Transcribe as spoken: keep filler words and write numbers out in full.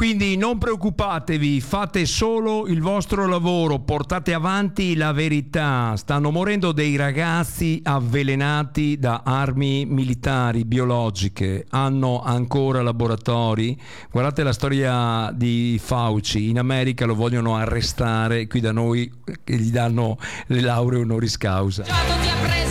Quindi non preoccupatevi, fate solo il vostro lavoro, portate avanti la verità. Stanno morendo dei ragazzi avvelenati da armi militari, biologiche, hanno ancora laboratori. Guardate la storia di Fauci, in America lo vogliono arrestare, qui da noi gli danno le lauree honoris causa.